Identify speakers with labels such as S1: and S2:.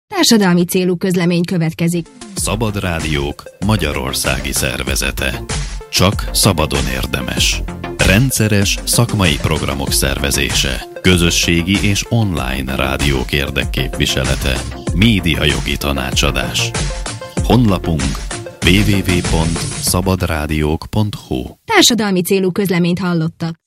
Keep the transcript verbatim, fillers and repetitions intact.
S1: Társadalmi célú közlemény következik.
S2: Szabad Rádiók Magyarországi Szervezete. Csak szabadon érdemes. Rendszeres szakmai programok szervezése. Közösségi és online rádiók érdekképviselete. Médiajogi tanácsadás. Honlapunk double-u double-u double-u pont szabadrádiók pont hu.
S1: Társadalmi célú közleményt hallottak.